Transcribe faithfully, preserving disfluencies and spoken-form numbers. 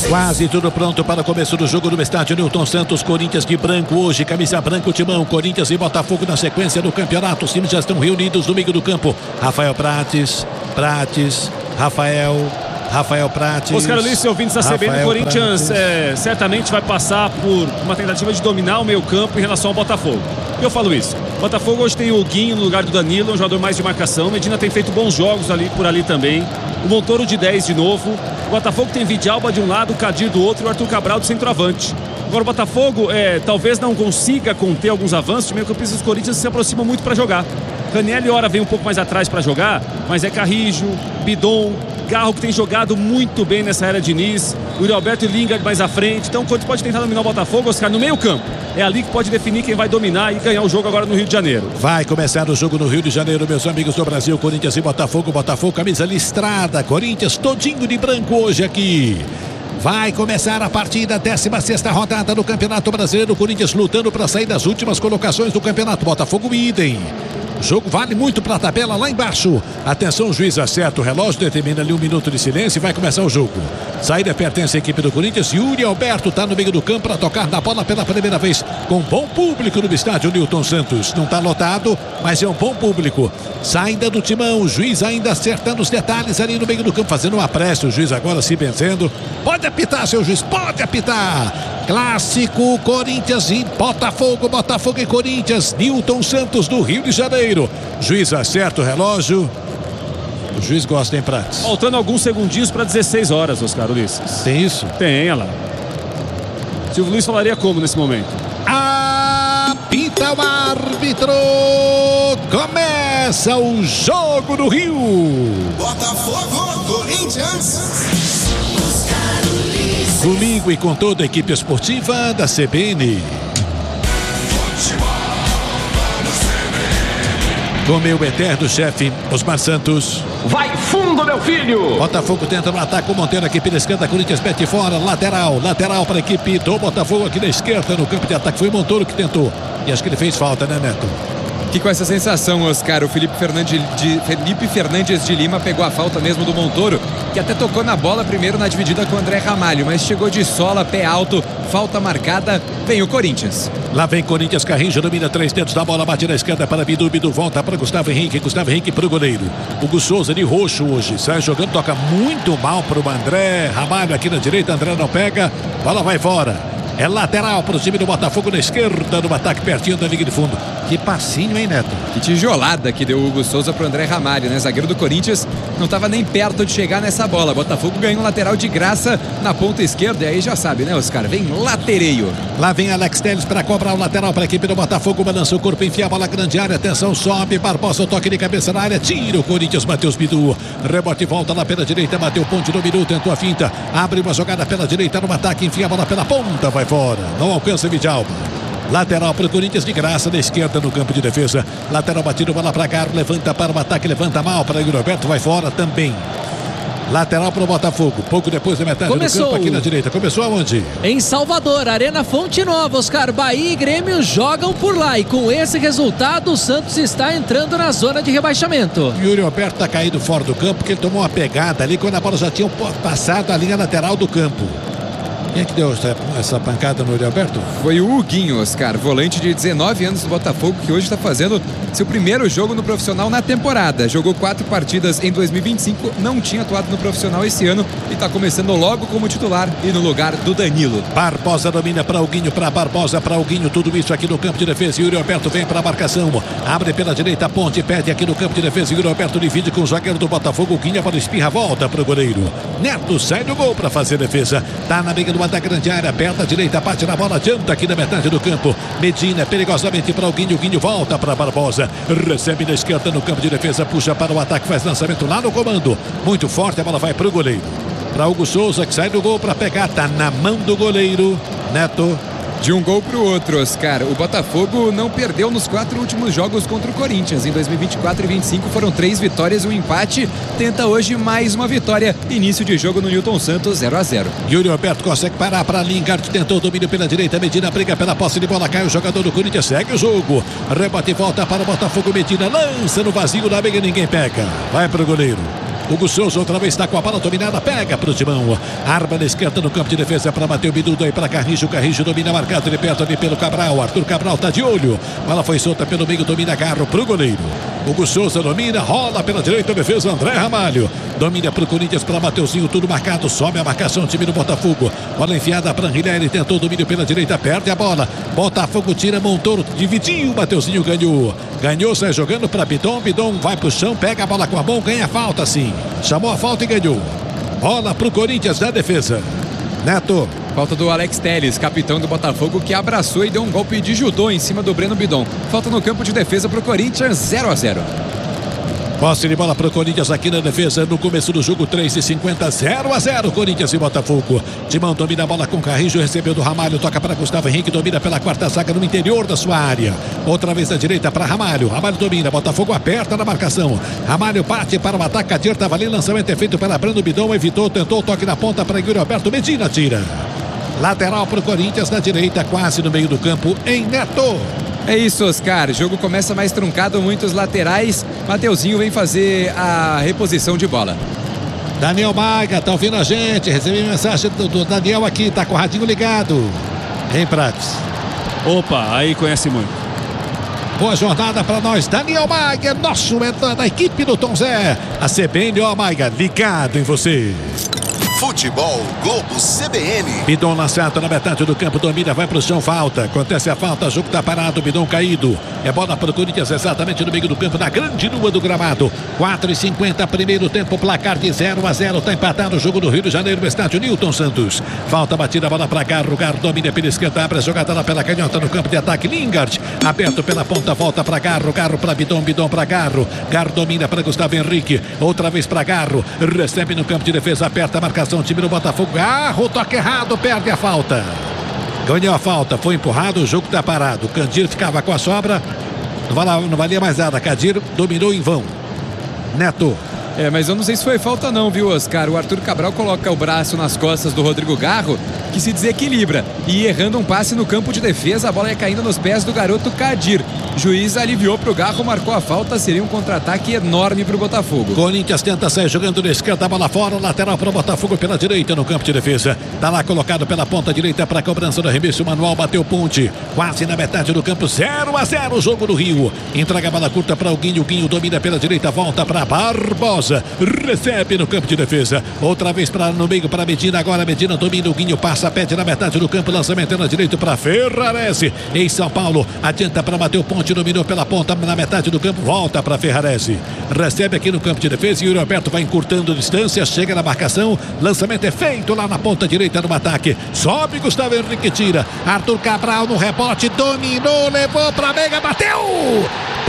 Quase tudo pronto para o começo do jogo no estádio Newton Santos. Corinthians de branco hoje, camisa branca, o timão. Corinthians e Botafogo na sequência do campeonato. Os times já estão reunidos no meio do campo. Rafael Prates, Prates, Rafael, Rafael Prates. Oscar Ulisses, ouvintes da C B N, o Corinthians é, certamente vai passar por uma tentativa de dominar o meio campo em relação ao Botafogo. E eu falo isso. O Botafogo hoje tem o Guinho no lugar do Danilo, um jogador mais de marcação. Medina tem feito bons jogos ali por ali também. O Montoro de dez de novo. O Botafogo tem Vidalba de um lado, o Kadir do outro e o Arthur Cabral do centroavante. Agora o Botafogo é, talvez não consiga conter alguns avanços. O meio-campista dos Corinthians se aproxima muito para jogar. Ranieri, ora, vem um pouco mais atrás para jogar, mas é Carrijo, Bidon, Garro, que tem jogado muito bem nessa era de Diniz, o Yuri Alberto e Lingard mais à frente. Então o Corinthians pode tentar dominar o Botafogo, Oscar, no meio campo. É ali que pode definir quem vai dominar e ganhar o jogo agora no Rio de Janeiro. Vai começar o jogo no Rio de Janeiro, meus amigos do Brasil. Corinthians e Botafogo. Botafogo, camisa listrada. Corinthians todinho de branco hoje aqui. Vai começar a partida, décima sexta rodada do Campeonato Brasileiro. Corinthians lutando para sair das últimas colocações do campeonato. Botafogo idem. O jogo vale muito para a tabela lá embaixo. Atenção, o juiz acerta o relógio, determina ali um minuto de silêncio e vai começar o jogo. Saída pertence à equipe do Corinthians. Yuri Alberto está no meio do campo para tocar na bola pela primeira vez, com bom público no estádio Newton Santos. Não está lotado, mas é um bom público. Saída do timão, o juiz ainda acertando os detalhes ali no meio do campo, fazendo uma prece. O juiz agora se benzendo. Pode apitar, seu juiz, pode apitar. Clássico Corinthians e Botafogo, Botafogo e Corinthians, Newton Santos do Rio de Janeiro. Juiz acerta o relógio. O juiz gosta, hein, Prates? Faltando alguns segundinhos para dezesseis horas, Oscar Ulisses. Tem isso? Tem, olha lá. Silvio Luiz falaria como nesse momento? Apita o árbitro. Começa o jogo no Rio. Botafogo, Corinthians. Comigo e com toda a equipe esportiva da C B N. Com meu eterno chefe, Osmar Santos. Vai fundo, meu filho! Botafogo tenta no ataque, o Monteiro aqui pela esquerda, Corinthians mete fora, lateral, lateral para a equipe do Botafogo aqui na esquerda, no campo de ataque. Foi o Montoro que tentou. E acho que ele fez falta, né, Neto? Que com essa sensação, Oscar, o Felipe Fernandes de, Felipe Fernandes de Lima pegou a falta mesmo do Montoro, que até tocou na bola primeiro na dividida com o André Ramalho, mas chegou de sola, pé alto, falta marcada, vem o Corinthians. Lá vem Corinthians, Carrinho domina três dedos da bola, bate na esquerda para Bidu, Bidu volta para Gustavo Henrique, Gustavo Henrique para o goleiro. Hugo Souza de roxo hoje, sai jogando, toca muito mal para o André Ramalho aqui na direita, André não pega, bola vai fora. É lateral para o time do Botafogo na esquerda, no ataque pertinho da linha de fundo. Que passinho, hein, Neto? Que tijolada que deu o Hugo Souza para o André Ramalho, né? Zagueiro do Corinthians não estava nem perto de chegar nessa bola. Botafogo ganhou um lateral de graça na ponta esquerda. E aí já sabe, né, Oscar? Vem latereio. Lá vem Alex Telles para cobrar o lateral para a equipe do Botafogo. Balança o corpo, enfia a bola grande área. Atenção, sobe, Barbosa, o toque de cabeça na área. Tira o Corinthians, Matheus Bidu. Rebote e volta lá pela direita. Bateu ponte no minuto, tentou a finta. Abre uma jogada pela direita no ataque. Enfia a bola pela ponta, vai fora. Não alcança Vidalba. Lateral para o Corinthians de graça, da esquerda no campo de defesa. Lateral batido, bola para Garo, levanta para o ataque, levanta mal para o Roberto, vai fora também. Lateral para o Botafogo, pouco depois da metade Começou. do campo aqui na direita. Começou aonde? Em Salvador, Arena Fonte Nova. Oscar, Bahia e Grêmio jogam por lá. E com esse resultado, o Santos está entrando na zona de rebaixamento. Yuri Alberto está caído fora do campo, porque ele tomou uma pegada ali quando a bola já tinha passado a linha lateral do campo. Quem é que deu essa, essa pancada no Yuri Alberto? Foi o Huguinho, Oscar, volante de dezenove anos do Botafogo, que hoje está fazendo seu primeiro jogo no profissional na temporada. Jogou quatro partidas em dois mil e vinte e cinco, não tinha atuado no profissional esse ano e está começando logo como titular e no lugar do Danilo. Barbosa domina para Huguinho, para Barbosa, para Huguinho, tudo isso aqui no campo de defesa. Yuri Alberto vem para a marcação, abre pela direita, ponte, pede aqui no campo de defesa. Yuri Alberto divide com o zagueiro do Botafogo, Huguinho, a bola espirra, volta para o goleiro. Neto sai do gol para fazer defesa, tá na briga do da grande área, perna direita, bate na bola, adianta aqui na metade do campo. Medina perigosamente para o Guinho, Guinho volta para Barbosa, recebe na esquerda no campo de defesa, puxa para o ataque, faz lançamento lá no comando, muito forte, a bola vai para o goleiro, para Hugo Souza, que sai do gol para pegar, tá na mão do goleiro. Neto. De um gol para o outro, Oscar. O Botafogo não perdeu nos quatro últimos jogos contra o Corinthians. Em dois mil e vinte e quatro e vinte e cinco foram três vitórias e um empate. Tenta hoje mais uma vitória. Início de jogo no Newton Santos, zero a zero. Yuri Alberto consegue parar para Lingard. Tentou o domínio pela direita. Medina briga pela posse de bola. Cai o jogador do Corinthians. Segue o jogo. Rebote e volta para o Botafogo. Medina lança no vazio. Na meia ninguém pega. Vai para o goleiro. Hugo Souza outra vez está com a bola dominada, pega pro Timão. Arma na esquerda no campo de defesa para bater o Bidudo aí para Carrijo. Carrijo domina marcado de perto ali pelo Cabral. Arthur Cabral tá de olho. Bola foi solta pelo meio, domina Garro pro goleiro. Hugo Souza domina, rola pela direita, defesa André Ramalho. Domina pro Corinthians para Mateuzinho, tudo marcado. Sobe a marcação, time do Botafogo. Bola enfiada para Rilhelli, tentou domínio pela direita, perde a bola. Botafogo tira, Montoro dividiu. Mateuzinho ganhou. Ganhou, sai jogando para Bidon. Bidon vai pro chão, pega a bola com a mão, ganha a falta sim. Chamou a falta e ganhou. Bola pro Corinthians na defesa. Neto. Falta do Alex Telles, capitão do Botafogo, que abraçou e deu um golpe de judô em cima do Breno Bidon. Falta no campo de defesa pro Corinthians, zero a zero. Posse de bola para o Corinthians aqui na defesa. No começo do jogo, três e cinquenta, zero a zero. Corinthians e Botafogo. Timão domina a bola com Carrijo, recebeu do Ramalho, toca para Gustavo Henrique, domina pela quarta zaga no interior da sua área. Outra vez da direita para Ramalho. Ramalho domina, Botafogo aperta na marcação. Ramalho parte para o ataque, Cadir estava ali, lançamento é feito pela Breno Bidon, evitou, tentou o toque na ponta para Yuri Alberto, Medina tira. Lateral para o Corinthians na direita, quase no meio do campo, em Neto. É isso, Oscar. O jogo começa mais truncado, muitos laterais. Mateuzinho vem fazer a reposição de bola. Daniel Maga, tá ouvindo a gente? Recebi mensagem do, do Daniel aqui, tá com o radinho ligado. Em Prates. Opa, aí conhece muito. Boa jornada para nós, Daniel Maga, nosso mentor da equipe do Tom Zé. A C B N, ó Maga, ligado em você. Futebol Globo C B N. Bidon lançado na metade do campo, domina, vai pro chão, falta. Acontece a falta, o jogo tá parado, Bidon caído. É bola para o Corinthians exatamente no meio do campo, na grande lua do gramado. quatro e cinquenta, primeiro tempo, placar de zero a zero. Tá empatado o jogo do Rio de Janeiro, no estádio Newton Santos. Falta batida, bola para Garro. Garro domina pela esquerda, abre a jogada lá pela canhota no campo de ataque. Lingard, aberto pela ponta, volta para Garro. Garro para Bidon, Bidon para Garro. Garro domina para Gustavo Henrique. Outra vez para Garro. Recebe no campo de defesa, aperta a marcação. Time do Botafogo, Garro, toque errado, perde a falta. Ganhou a falta, foi empurrado, o jogo está parado. Candir ficava com a sobra, não valia, não valia mais nada. Cadir dominou em vão. Neto. É, mas eu não sei se foi falta não, viu, Oscar? O Arthur Cabral coloca o braço nas costas do Rodrigo Garro, que se desequilibra. E errando um passe no campo de defesa, a bola ia caindo nos pés do garoto Cadir. O juiz aliviou pro Garro, marcou a falta, seria um contra-ataque enorme pro Botafogo. Corinthians tenta sair jogando na esquerda, bola fora, lateral pro Botafogo pela direita no campo de defesa. Tá lá colocado pela ponta direita para cobrança do arremesso manual, bateu ponte. Quase na metade do campo, zero a zero o jogo do Rio. Entrega a bola curta para o Guinho, o Guinho domina pela direita, volta para Barbosa. Recebe no campo de defesa. Outra vez para no meio para Medina. Agora Medina domina, o Guinho passa, pede na metade do campo. Lançamento na direita para Ferrarese. Em São Paulo, adianta para Mateu Ponte, dominou pela ponta na metade do campo. Volta para Ferrarese. Recebe aqui no campo de defesa. E o Roberto vai encurtando distância. Chega na marcação. Lançamento é feito lá na ponta direita no ataque. Sobe Gustavo Henrique, tira. Arthur Cabral no rebote, dominou, levou para Mega, bateu!